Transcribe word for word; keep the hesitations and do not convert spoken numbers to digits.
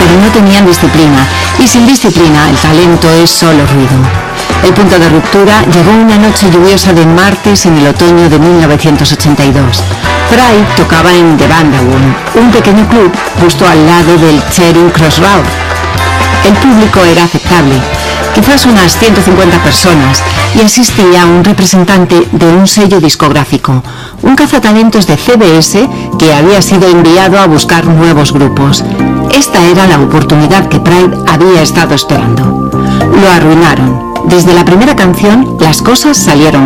pero no tenían disciplina, y sin disciplina el talento es solo ruido. El punto de ruptura llegó una noche lluviosa de martes en el otoño de mil novecientos ochenta y dos. Pride tocaba en The Vanderwood, un pequeño club justo al lado del Charing Cross Road. El público era aceptable, quizás unas ciento cincuenta personas, y asistía un representante de un sello discográfico, un cazatalentos de C B S que había sido enviado a buscar nuevos grupos. Esta era la oportunidad que Pride había estado esperando. Lo arruinaron. Desde la primera canción, las cosas salieron